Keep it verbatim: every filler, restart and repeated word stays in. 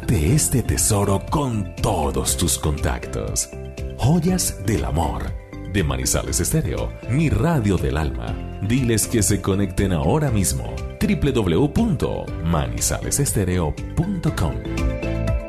comparte este tesoro con todos tus contactos. Joyas del Amor, de Manizales Estéreo, mi radio del alma. Diles que se conecten ahora mismo. doble u doble u doble u punto manizales estéreo punto com